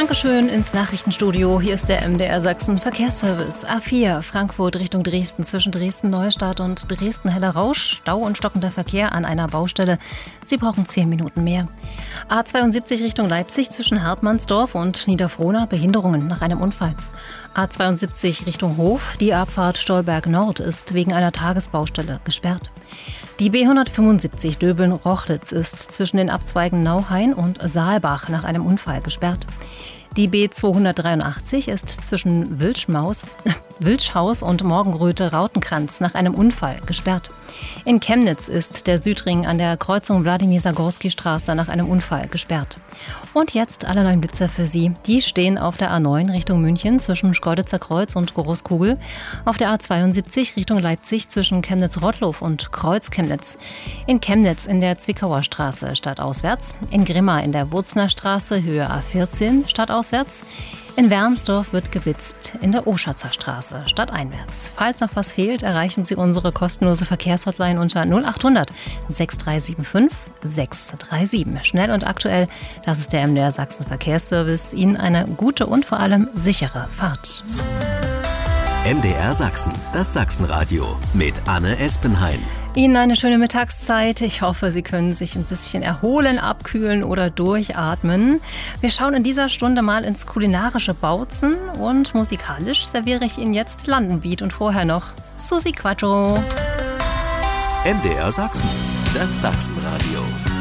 Dankeschön ins Nachrichtenstudio. Hier ist der MDR Sachsen Verkehrsservice. A4 Frankfurt Richtung Dresden zwischen Dresden-Neustadt und Dresden-Hellerausch. Stau und stockender Verkehr an einer Baustelle. Sie brauchen 10 Minuten mehr. A72 Richtung Leipzig zwischen Hartmannsdorf und Niederfrohna. Behinderungen nach einem Unfall. A72 Richtung Hof. Die Abfahrt Stolberg Nord ist wegen einer Tagesbaustelle gesperrt. Die B175 Döbeln-Rochlitz ist zwischen den Abzweigen Nauhain und Saalbach nach einem Unfall gesperrt. Die B283 ist zwischen Wilschhaus und Morgenröte-Rautenkranz nach einem Unfall gesperrt. In Chemnitz ist der Südring an der Kreuzung Wladimir-Sagorski-Straße nach einem Unfall gesperrt. Und jetzt alle neuen Blitzer für Sie. Die stehen auf der A9 Richtung München zwischen Schkeuditzer Kreuz und Großkugel, auf der A72 Richtung Leipzig zwischen Chemnitz-Rottlow und Kreuz-Chemnitz, in Chemnitz in der Zwickauer Straße stadtauswärts, in Grimma in der Wurzner Straße Höhe A14 stadtauswärts, in Wermsdorf wird geblitzt, in der Oschatzer Straße stadteinwärts. Falls noch was fehlt, erreichen Sie unsere kostenlose Verkehrshotline unter 0800 6375 637. Schnell und aktuell, das ist der MDR Sachsen Verkehrsservice. Ihnen eine gute und vor allem sichere Fahrt. MDR Sachsen, das Sachsenradio mit Anne Espenhain. Ihnen eine schöne Mittagszeit. Ich hoffe, Sie können sich ein bisschen erholen, abkühlen oder durchatmen. Wir schauen in dieser Stunde mal ins kulinarische Bautzen und musikalisch serviere ich Ihnen jetzt Landenbeat und vorher noch Susi Quattro. MDR Sachsen, das Sachsenradio.